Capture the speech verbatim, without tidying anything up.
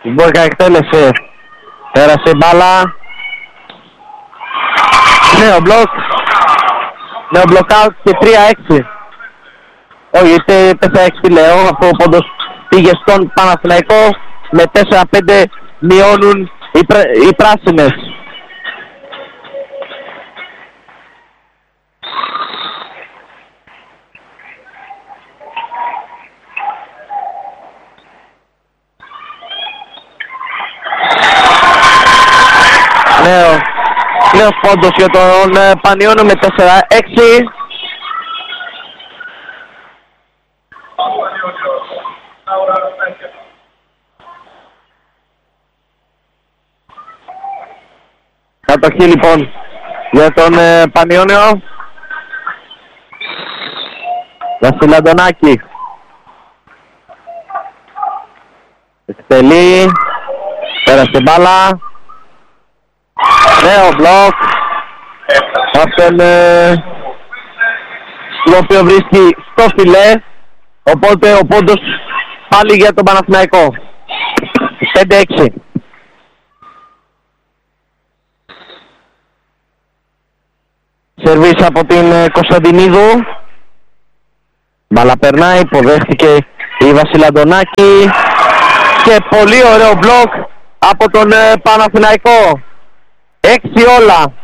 Μπόρκα εκτέλεσε. Πέρασε μπάλα. Νέο μπλοκ. Νέο blockout και τρία έξι. Όχι, τέσσερα έξι λέω. Αυτό ο πόντος πήγε στον Παναθηναϊκό. Με τέσσερα πέντε μειώνουν οι, πρέ, οι πράσινες. Νέο, νέος πόντος για τον ε, Πανιώνιο με τέσσερα έξι. Κατοχή λοιπόν για τον ε, Πανιώνιο. Βασιλαντονάκη. Εκτελεί. Πέρασε μπάλα. Νέο μπλοκ. Αυτόν ε, το οποίο βρίσκει στο φιλέ. Οπότε ο πόντος πάλι για τον Παναθηναϊκό. πέντε έξι. Σερβίς από την ε, Κωνσταντινίδου. Μπάλα περνάει, υποδέχτηκε η Βασιλαντονάκη. Και πολύ ωραίο μπλοκ από τον ε, Παναθηναϊκό. Έξι όλα.